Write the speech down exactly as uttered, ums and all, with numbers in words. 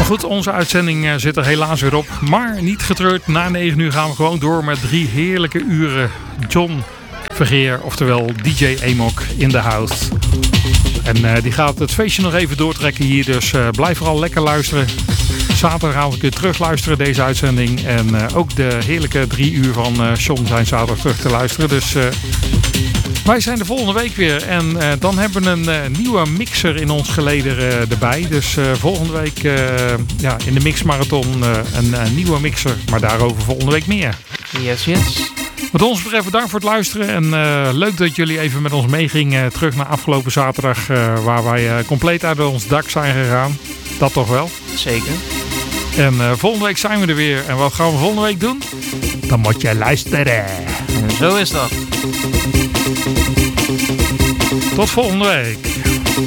Goed, onze uitzending uh, zit er helaas weer op. Maar niet getreurd, na negen uur gaan we gewoon door met drie heerlijke uren John Vergeer, oftewel D J Amok in the house. En uh, die gaat het feestje nog even doortrekken hier, dus uh, blijf vooral lekker luisteren. Zaterdagavond kun je terugluisteren deze uitzending. En uh, ook de heerlijke drie uur van uh, John zijn zaterdag terug te luisteren. Dus uh, wij zijn de volgende week weer. En uh, dan hebben we een uh, nieuwe mixer in ons geleden uh, erbij. Dus uh, volgende week uh, ja, in de Mixmarathon uh, een uh, nieuwe mixer. Maar daarover volgende week meer. Yes, yes. Wat ons betreft bedankt voor het luisteren. En uh, leuk dat jullie even met ons meegingen terug naar afgelopen zaterdag. Uh, waar wij uh, compleet uit ons dak zijn gegaan. Dat toch wel? Zeker. En uh, volgende week zijn we er weer. En wat gaan we volgende week doen? Dan moet je luisteren. En zo is dat. Tot volgende week.